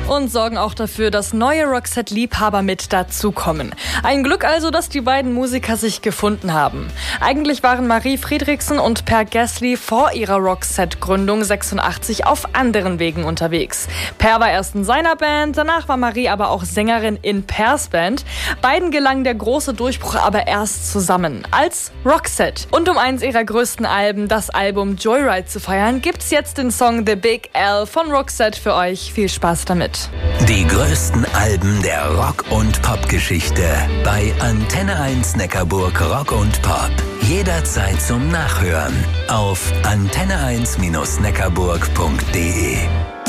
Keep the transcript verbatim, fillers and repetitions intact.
und sorgen auch dafür, dass neue Roxette-Liebhaber mit dazukommen. Ein Glück also, dass die beiden Musiker sich gefunden haben. Eigentlich waren Marie Friedrichsen und Per Gessle vor ihrer Roxette-Gründung sechsundachtzig auf anderen Wegen unterwegs. Per war erst in seiner Band, danach war Marie aber auch Sängerin in Pers Band. Beiden gelang der große Durchbruch aber erst zusammen, als Roxette. Und um eins ihrer größten Alben, das Album Joyride, zu feiern, gibt's jetzt den Song The Big L von Roxette für euch. Viel Spaß damit. Die größten Alben der Rock- und Pop-Geschichte bei Antenne eins Neckarburg Rock und Pop. Jederzeit zum Nachhören auf antenne eins Bindestrich neckarburg punkt de.